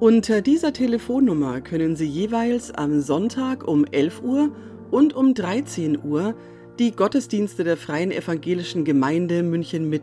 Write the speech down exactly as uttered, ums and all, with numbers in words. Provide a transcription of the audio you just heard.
Unter dieser Telefonnummer können Sie jeweils am Sonntag um elf Uhr und um dreizehn Uhr die Gottesdienste der Freien Evangelischen Gemeinde München